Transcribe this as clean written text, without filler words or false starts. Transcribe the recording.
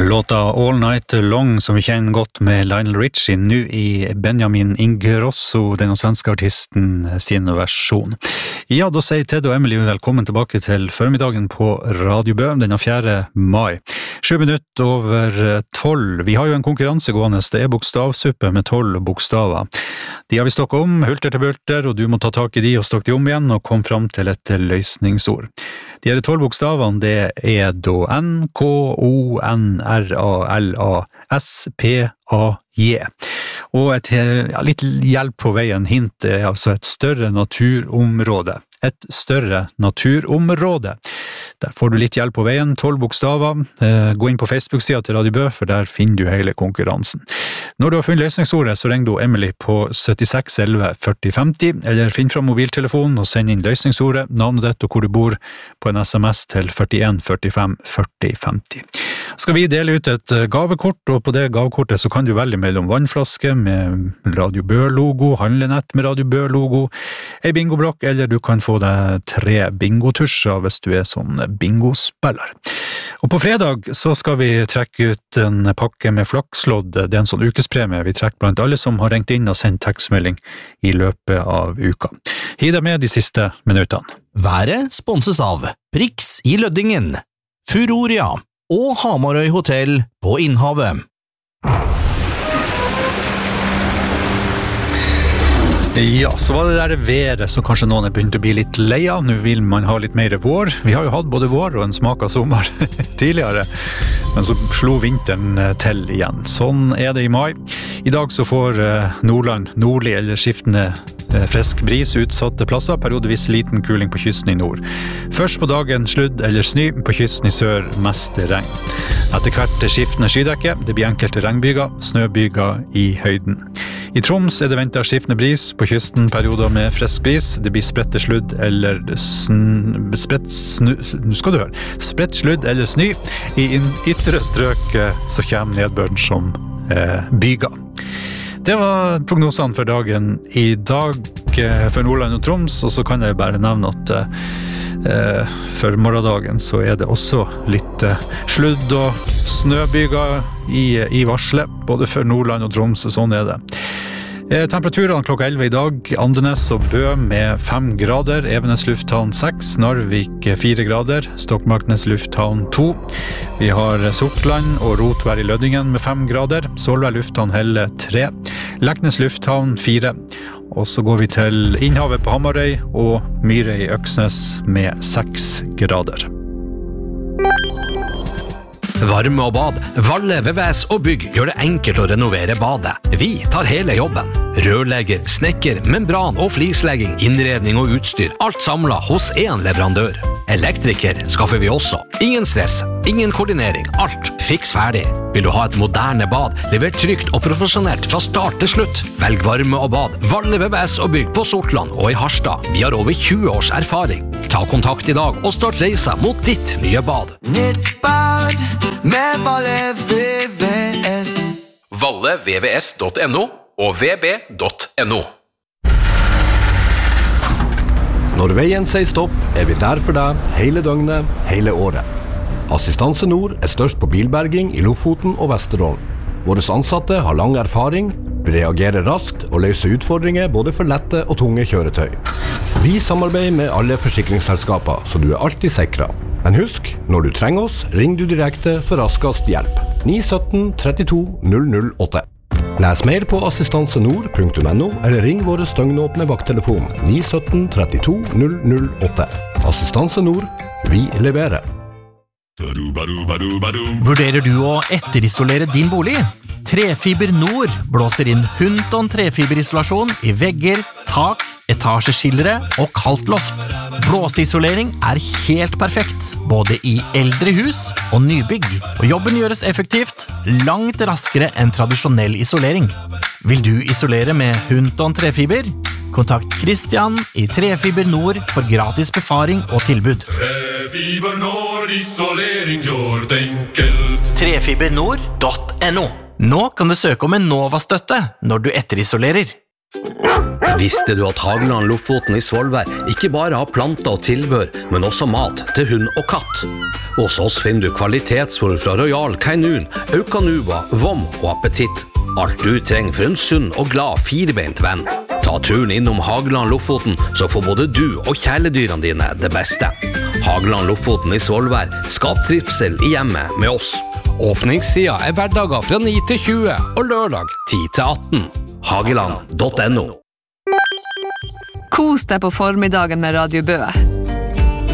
Låta All Night Long som vi kjenner godt med Lionel Richie nu I Benjamin Ingrosso, den svenske artisten sin versjon. Ja, da sier Ted og Emily velkommen tilbake til formiddagen på Radio Bø, den 4. mai. 7 minutter over 12. Vi har jo en konkurranse gående, det bokstavsuppe med 12 bokstaver. De har vi stokket om, hulter til bulter, og du må ta tak I de og stokke de om igjen og komme fram til et løsningsord. De 12 bokstavene, det da N, K, O, N, R, A, L, A, S, P, A, J. Og litt hjelp på veien, hint altså et større naturområde. Et større naturområde. Der får du litt hjelp på veien, 12 bokstaver. Gå inn på Facebook-siden til Radio Bø, for der finner du hele konkurransen. Når du har funnet løsningsordet, så ring du Emily på 76 11 40 50, eller finn fram mobiltelefonen og send inn løsningsordet, navnet ditt og hvor du bor, på en SMS til 41 45 40 50. Skal vi dele ut et gavekort, og på det gavekortet så kan du velge mellom vannflaske med Radio Bø-logo, handlenett med Radio Bø-logo, en bingoblokk, eller du kan få deg 3 bingotusjer hvis du sånn bingospiller. Og på fredag så skal vi trekke ut en pakke med flakslodd, det en sånn ukespremie vi trekker blant alle som har ringt inn og sendt tekstmelding I løpet av uka. Hi deg med de siste minuttene. Været sponses av Prix I Løddingen, Furoria og Hamarøy Hotel på Innhavet. Ja, så var det der været så kanskje noen begynt å bli litt leia. Nå vil man ha litt mer vår. Vi har jo hatt både vår og en smak av sommer tidligere, men så slo vinteren til igjen. Sånn det I mai. I dag så får Nordland nordlig eller skiftende frisk bris utsatte plasser, periodevis liten kuling på kysten I nord. Først på dagen sludd eller sny, på kysten I sør mest regn. Etter hvert skiftende skydekke, det blir enkelte regnbyger, snøbyger I høyden. I Troms det ventet skiftende bris, på kysten perioder med frisk bris, det blir spredte sludd eller spredt sludd eller sny. I ytre strøk så kommer nedbøren som byger. Det var prognosene for dagen I dag for Nordland og Troms, og så kan jeg bare nevne at for morgendagen så det også litt sludd og snøbyger I varslet, både for Nordland og Troms, sånn det. Temperaturene klokka 11 I dag, Andenes og Bø med 5 grader, Evenes lufthavn 6, Narvik 4 grader, Stokmarknes lufthavn 2. Vi har Sortland og Rotvær I Løddingen med 5 grader, Solvær lufthavn Helle 3, Leknes lufthavn 4, og så går vi til Innhavet på Hamarøy og Myre I Øksnes med 6 grader. Varme og bad, Valle, VVS og bygg gjør det enkelt å renovere badet. Vi tar hele jobben. Rørlegger, snekker, membran og flislegging, innredning og utstyr, alt samlet hos en leverandør. Elektriker skaffer vi også. Ingen stress, ingen koordinering, alt fiks ferdig. Vil du ha et moderne bad, levert trygt og profesjonelt fra start til slutt? Velg varme og bad, Valle, VVS og bygg på Sortland og I Harstad. Vi har over 20 års erfaring. Ta kontakt I dag og start reisa mot ditt nye bad. Nytt bad med Valle VVS. ValleVVS.no og vb.no. Når veien sier stopp, vi der for deg hele døgnet, hele året. Assistanse Nord størst på bilberging I Lofoten og Vesterålen. Våre ansatte har lang erfaring, reagerer raskt og løser utfordringer både for lette og tunge kjøretøy. Vi samarbeider med alle forsikringsselskaper, så du alltid sikret. Men husk, når du trenger oss, ring du direkte for raskest hjelp. 917 32 008. Les mer på assistansenord.no eller ring våre støgnåpne vakttelefon 917 32 008. Assistanse Nord, vi leverer. Vurderer du å etterisolere din bolig? Trefiber Nord blåser inn Hunton trefiberisolasjon I vegger, tak, etasjeskillere og kaldt loft. Blåseisolering helt perfekt, både I eldre hus og nybygg, og jobben gjøres effektivt, langt raskere enn tradisjonell isolering. Vil du isolere med Hunton trefiber? Kontakt Christian I Trefiber Nord for gratis befaring og tilbud. Trefiber Nord, isolering gjør det enkelt. Trefibernord.no. Nå kan du søke om en Nova-støtte når du etterisolerer. Visste du at Hageland Lofoten i Svolvær ikke bare har planter og tilbør, men også mat til hund og katt? Hos oss finner du kvalitetsfôr fra Royal Canin, Eukanuba, Vom og Appetitt. Alt du trenger for en sunn og glad firbeint venn. Ta turen innom Hageland Lofoten, så får både du og kjæledyrene dine det beste. Hageland Lofoten i Svolvær, skap trivsel i hjemmet med oss. Åpningstida hverdager fra 9 til 20 og lørdag 10 til 18. Hageland.no. Kos deg på formiddagen med Radio Bø.